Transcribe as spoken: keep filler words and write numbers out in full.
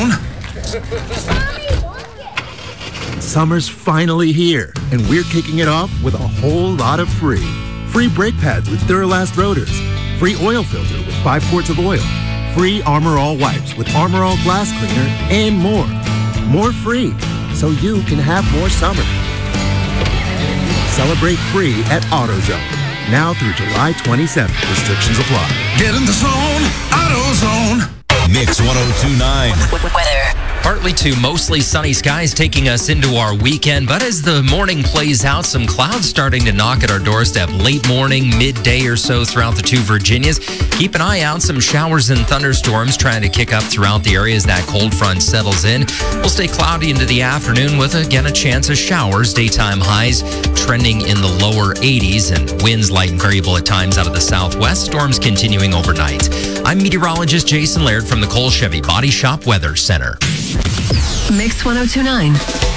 zone. Summer's finally here, and we're kicking it off with a whole lot of free. Free brake pads with Duralast rotors. Free oil filter with five quarts of oil. Free Armor All wipes with Armor All glass cleaner, and more. More free, so you can have more summer. Celebrate free at AutoZone. Now through July twenty-seventh. Restrictions apply. Get in the zone. AutoZone. Mix one oh two point nine. Weather. Partly to mostly sunny skies taking us into our weekend, but as the morning plays out, some clouds starting to knock at our doorstep late morning, midday or so throughout the two Virginias. Keep an eye out, some showers and thunderstorms trying to kick up throughout the area as that cold front settles in. We'll stay cloudy into the afternoon with, again, a chance of showers. Daytime highs trending in the lower eighties and winds light and variable at times out of the southwest. Storms continuing overnight. I'm meteorologist Jason Laird from the Cole Chevy Body Shop Weather Center. Mix one oh two point nine.